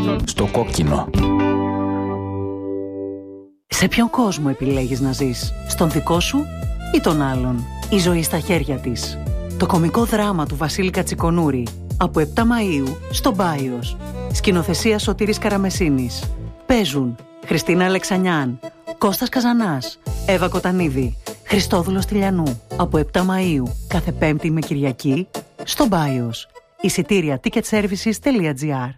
Στο κόκκινο. Σε ποιον κόσμο επιλέγεις να ζεις? Στον δικό σου ή τον άλλον? Η ζωή στα χέρια της. Το κωμικό δράμα του Βασίλη Κατσικονούρη. Από 7 Μαΐου στο Μπάιος. Σκηνοθεσία Σωτήρης Καραμεσίνης. Παίζουν Χριστίνα Αλεξανιάν, Κώστας Καζανάς, Εύα Κοτανίδη, Χριστόδουλος Τηλιανού. Από 7 Μαΐου κάθε Πέμπτη με Κυριακή στο Μπάιος. Εισιτήρια ticketservices.gr.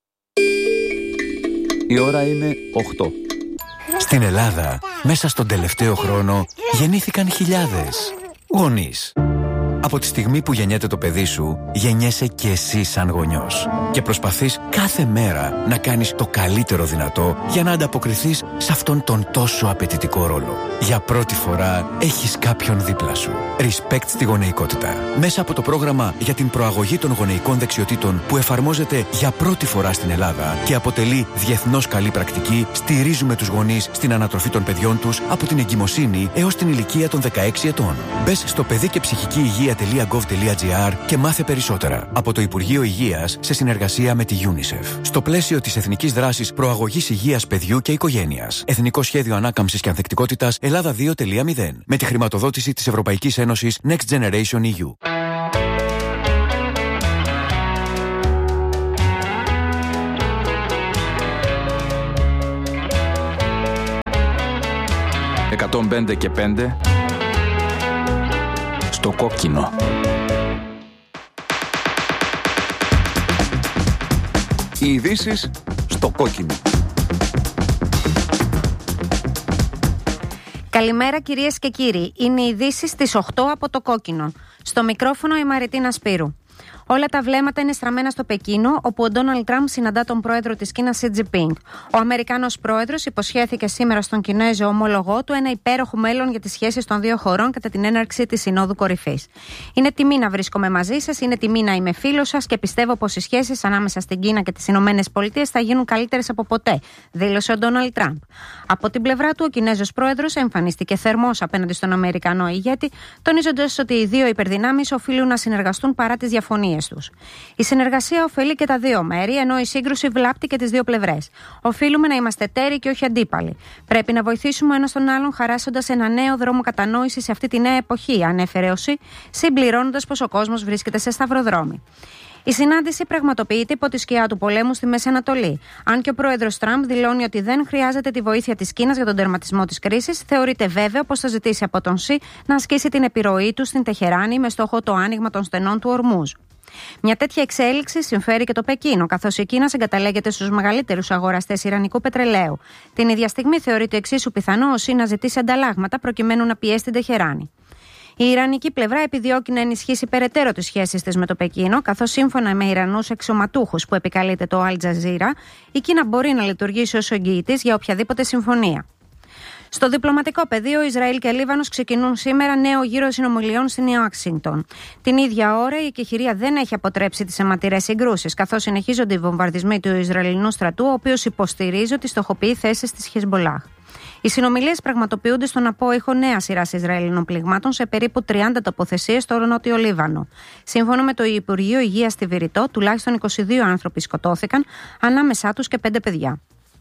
Η ώρα είναι 8. Στην Ελλάδα, μέσα στον τελευταίο χρόνο, γεννήθηκαν χιλιάδες γονείς. Από τη στιγμή που γεννιέται το παιδί σου, γεννιέσαι και εσύ σαν γονιός. Και προσπαθείς κάθε μέρα να κάνεις το καλύτερο δυνατό για να ανταποκριθείς σε αυτόν τον τόσο απαιτητικό ρόλο. Για πρώτη φορά έχεις κάποιον δίπλα σου. Respect στη γονεϊκότητα. Μέσα από το πρόγραμμα για την προαγωγή των γονεϊκών δεξιοτήτων που εφαρμόζεται για πρώτη φορά στην Ελλάδα και αποτελεί διεθνώς καλή πρακτική, στηρίζουμε τους γονείς στην ανατροφή των παιδιών τους από την εγκυμοσύνη έως την ηλικία των 16 ετών. Μπες στο παιδί και ψυχική υγεία.gov.gr και μάθε περισσότερα από το Υπουργείο Υγείας σε συνεργασία με τη UNICEF. Στο πλαίσιο της Εθνικής Δράσης Προαγωγής Υγείας Παιδιού και Οικογένειας. Εθνικό Σχέδιο Ανάκαμψης και Ανθεκτικότητας Ελλάδα 2.0. Με τη χρηματοδότηση της Ευρωπαϊκής Ένωσης Next Generation EU. «105 και 5» στο κόκκινο. Οι ειδήσεις στο κόκκινο. Καλημέρα κυρίες και κύριοι. Είναι οι ειδήσεις στις 8 από το κόκκινο. Στο μικρόφωνο η Μαριτίνα Σπύρου. Όλα τα βλέμματα είναι στραμμένα στο Πεκίνο, όπου ο Ντόναλντ Τραμπ συναντά τον πρόεδρο της Κίνας, Σι Τζινπίνγκ. Ο Αμερικάνος πρόεδρος υποσχέθηκε σήμερα στον Κινέζο ομόλογό του ένα υπέροχο μέλλον για τις σχέσεις των δύο χωρών κατά την έναρξη της Συνόδου Κορυφής. Είναι τιμή να βρίσκομαι μαζί σας, είναι τιμή να είμαι φίλος σας και πιστεύω πως οι σχέσεις ανάμεσα στην Κίνα και τις Ηνωμένες Πολιτείες θα γίνουν καλύτερες από ποτέ, δήλωσε ο Ντόναλντ Τραμπ. Από την πλευρά του, ο Κινέζος πρόεδρος εμφανίστηκε θερμός απέναντι στον Αμερικανό ηγέτη, τονίζοντας ότι οι δύο υπερδυνάμεις οφείλουν να συνεργαστούν παρά τις διαφωνίες τους. Η συνεργασία ωφελεί και τα δύο μέρη, ενώ η σύγκρουση βλάπτει και τις δύο πλευρές. Οφείλουμε να είμαστε εταίροι και όχι αντίπαλοι. Πρέπει να βοηθήσουμε ένας τον άλλον, χαράσσοντας ένα νέο δρόμο κατανόησης σε αυτή τη νέα εποχή, ανέφερε ο Σι, συμπληρώνοντας πως ο κόσμος βρίσκεται σε σταυροδρόμι. Η συνάντηση πραγματοποιείται υπό τη σκιά του πολέμου στη Μέση Ανατολή. Αν και ο πρόεδρος Τραμπ δηλώνει ότι δεν χρειάζεται τη βοήθεια της Κίνας για τον τερματισμό της κρίσης, θεωρείται βέβαιο πως θα ζητήσει από τον Σι να ασκήσει την επιρροή του στην Τεχεράνη με στόχο το άνοιγμα των στενών του Ορμούζ. Μια τέτοια εξέλιξη συμφέρει και το Πεκίνο, καθώς η Κίνα συγκαταλέγεται στους μεγαλύτερους αγοραστές ιρανικού πετρελαίου. Την ίδια στιγμή θεωρείται εξίσου πιθανό ο Σι να ζητήσει ανταλλάγματα προκειμένου να πιέσει την Τεχεράνη. Η Ιρανική πλευρά επιδιώκει να ενισχύσει περαιτέρω τις σχέσεις της με το Πεκίνο, καθώς σύμφωνα με Ιρανούς αξιωματούχους που επικαλείται το Al Jazeera, η Κίνα μπορεί να λειτουργήσει ως εγγυητής για οποιαδήποτε συμφωνία. Στο διπλωματικό πεδίο, Ισραήλ και Λίβανος ξεκινούν σήμερα νέο γύρο συνομιλιών στη Νέα Ουάσιγκτον. Την ίδια ώρα, η εκεχηρία δεν έχει αποτρέψει τις αιματηρές συγκρούσεις, καθώς συνεχίζονται οι βομβαρδισμοί του Ισραηλινού στρατού, ο οποίος υποστηρίζει ότι στοχοποιεί θέσεις της Χεσμολάχ. Οι συνομιλίες πραγματοποιούνται στον απόϊχο νέα σειρά Ισραηλινών πληγμάτων σε περίπου 30 τοποθεσίες στο Νότιο Λίβανο. Σύμφωνα με το Υπουργείο Υγείας στη Βηρητό, τουλάχιστον 22 άνθρωποι σκοτώθηκαν, ανάμεσά τους και 5 παιδιά.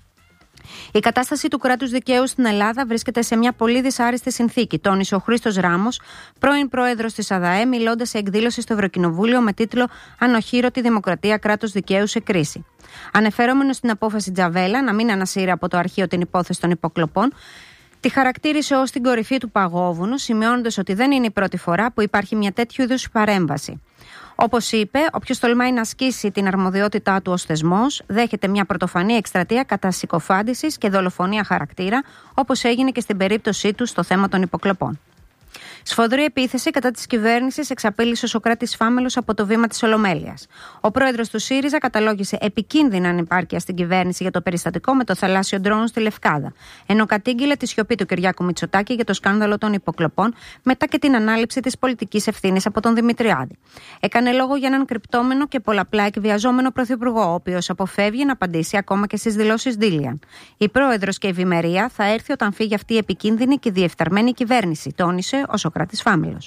Η κατάσταση του κράτους δικαίου στην Ελλάδα βρίσκεται σε μια πολύ δυσάρεστη συνθήκη, τόνισε ο Χρήστος Ράμος, πρώην πρόεδρος της ΑΔΑΕ, μιλώντας σε εκδήλωση στο Ευρωκοινοβούλιο με τίτλο «Ανοχήρωτη Δημοκρατία, κράτος δικαίου σε κρίση». Ανεφερόμενος στην απόφαση Τζαβέλα να μην ανασύρει από το αρχείο την υπόθεση των υποκλοπών, τη χαρακτήρισε ως την κορυφή του παγόβουνου, σημειώνοντας ότι δεν είναι η πρώτη φορά που υπάρχει μια τέτοιου είδους παρέμβαση. Όπως είπε, όποιος τολμάει να ασκήσει την αρμοδιότητά του ως θεσμός, δέχεται μια πρωτοφανή εκστρατεία κατά συκοφάντησης και δολοφονία χαρακτήρα, όπως έγινε και στην περίπτωσή του στο θέμα των υποκλοπών. Σφοδρή επίθεση κατά της κυβέρνησης εξαπέλυσε ο Σωκράτης Φάμελος από το βήμα της Ολομέλειας. Ο πρόεδρος του ΣΥΡΙΖΑ καταλόγησε επικίνδυνα ανυπάρκεια στην κυβέρνηση για το περιστατικό με το θαλάσσιο ντρόουν στη Λευκάδα, ενώ κατήγγειλε τη σιωπή του Κυριάκου Μητσοτάκη για το σκάνδαλο των υποκλοπών, μετά και την ανάληψη της πολιτικής ευθύνης από τον Δημητριάδη. Έκανε λόγο για έναν κρυπτόμενο και πολλαπλά εκβιαζόμενο πρωθυπουργό, ο οποίος αποφεύγει να απαντήσει ακόμα και στις δηλώσεις Ντίλιαν. Η πρόεδρος και η ευημερία θα έρθει όταν φύγει αυτή η επικίνδυνη και διεφθαρμένη κυβέρνηση, τόνισε ο Σωκράτης Φάμελος.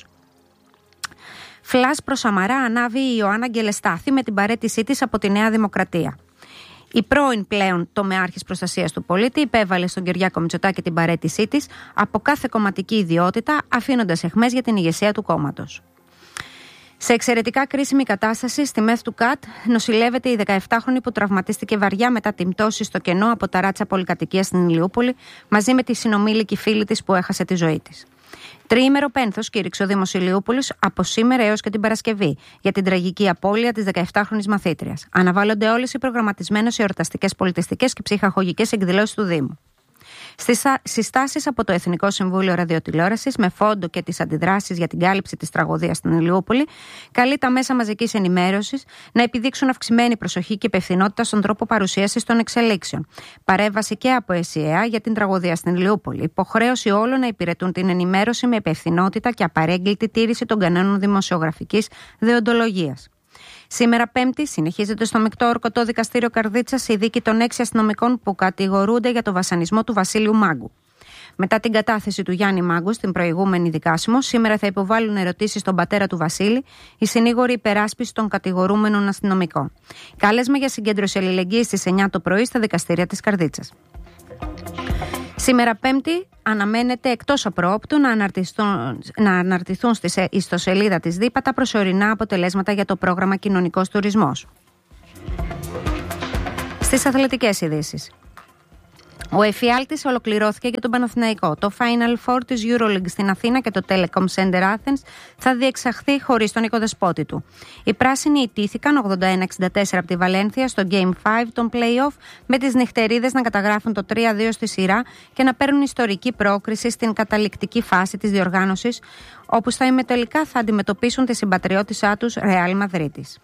Φλας προς Σαμαρά ανάβει η Ιωάννα Γκελεστάθη με την παραίτησή της από τη Νέα Δημοκρατία. Η πρώην πλέον τομεάρχης προστασίας του πολίτη υπέβαλε στον Κυριάκο Μητσοτάκη την παραίτησή της από κάθε κομματική ιδιότητα, αφήνοντας αιχμές για την ηγεσία του κόμματος. Σε εξαιρετικά κρίσιμη κατάσταση, στη ΜΕΘ του ΚΑΤ νοσηλεύεται η 17χρονη που τραυματίστηκε βαριά μετά την πτώση στο κενό από ταράτσα πολυκατοικίας στην Ηλιούπολη, μαζί με τη συνομήλικη φίλη της που έχασε τη ζωή της. Τριήμερο πένθος κήρυξε ο Δήμος Ηλιούπολης από σήμερα έως και την Παρασκευή για την τραγική απώλεια της 17χρονης μαθήτριας. Αναβάλλονται όλες οι προγραμματισμένες εορταστικές, πολιτιστικές και ψυχαγωγικές εκδηλώσεις του Δήμου. Στις συστάσεις από το Εθνικό Συμβούλιο Ραδιοτηλεόρασης, με φόντο και τις αντιδράσεις για την κάλυψη της τραγωδίας στην Ηλιούπολη, καλεί τα μέσα μαζικής ενημέρωσης να επιδείξουν αυξημένη προσοχή και υπευθυνότητα στον τρόπο παρουσίασης των εξελίξεων. Παρέμβαση και από ΕΣΥΑ για την τραγωδία στην Ηλιούπολη. Υποχρέωση όλων να υπηρετούν την ενημέρωση με υπευθυνότητα και απαρέγκλητη τήρηση των κανόνων δημοσιογραφικής δεοντολογίας. Σήμερα Πέμπτη συνεχίζεται στο μεικτό ορκωτό δικαστήριο Καρδίτσας η δίκη των 6 αστυνομικών που κατηγορούνται για το βασανισμό του Βασίλειου Μάγκου. Μετά την κατάθεση του Γιάννη Μάγκου στην προηγούμενη δικάσιμο, σήμερα θα υποβάλουν ερωτήσεις στον πατέρα του Βασίλη, οι συνήγοροι υπεράσπιση των κατηγορούμενων αστυνομικών. Κάλεσμα για συγκέντρωση αλληλεγγύης στις 9 το πρωί στα δικαστήρια της Καρδίτσας. Σήμερα Πέμπτη αναμένεται εκτός απροόπτου να αναρτηθούν στη ιστοσελίδα της ΔΥΠΑ τα προσωρινά αποτελέσματα για το πρόγραμμα Κοινωνικός Τουρισμός. Στις αθλητικές ειδήσεις. Ο εφιάλτης ολοκληρώθηκε για τον Παναθηναϊκό. Το Final Four της EuroLeague στην Αθήνα και το Telecom Center Athens θα διεξαχθεί χωρίς τον οικοδεσπότη του. Οι πράσινοι ιτήθηκαν 81-64 από τη Βαλένθια στο Game 5 των play-off, με τις νυχτερίδες να καταγράφουν το 3-2 στη σειρά και να παίρνουν ιστορική πρόκριση στην καταληκτική φάση της διοργάνωσης, όπου στα ημιτελικά θα αντιμετωπίσουν τη συμπατριώτησά τους Real Madridis.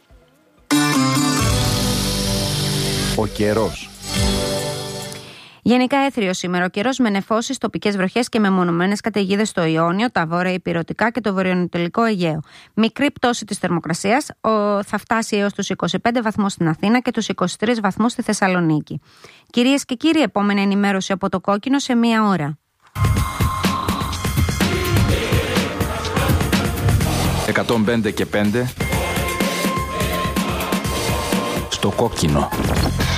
Ο καιρός. Γενικά έθριος σήμερα ο καιρός, με νεφώσεις, τοπικές βροχές και μεμονωμένες καταιγίδες στο Ιόνιο, τα βόρεια Ηπειρωτικά και το βορειοανατολικό Αιγαίο. Μικρή πτώση της θερμοκρασίας, θα φτάσει έως τους 25 βαθμούς στην Αθήνα και τους 23 βαθμούς στη Θεσσαλονίκη. Κυρίες και κύριοι, επόμενη ενημέρωση από το Κόκκινο σε 1 ώρα. 105 και 5 στο Κόκκινο.